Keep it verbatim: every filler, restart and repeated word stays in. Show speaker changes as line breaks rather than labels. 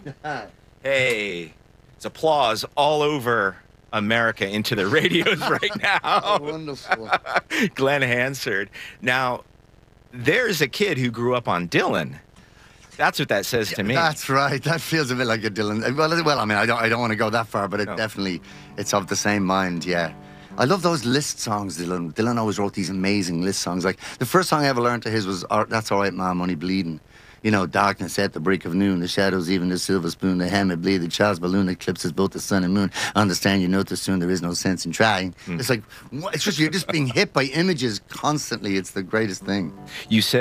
Hey, it's applause all over America into the radios right now.
Oh, wonderful.
Glenn Hansard. Now, there's a kid who grew up on Dylan. That's what that says to me.
That's right. That feels a bit like a Dylan. Well, well, I mean, I don't, I don't want to go that far, but it
No.
definitely, it's of the same mind. Yeah, I love those list songs. Dylan, Dylan always wrote these amazing list songs. Like the first song I ever learned to his was "All- "That's All Right, Ma, Money Bleeding." You know, darkness at the break of noon, the shadows, even the silver spoon, the hammer bleed, the child's balloon eclipses both the sun and moon. Understand you know too soon, there is no sense in trying. Mm. It's like, what? It's just, you're just being hit by images constantly. It's the greatest thing.
You said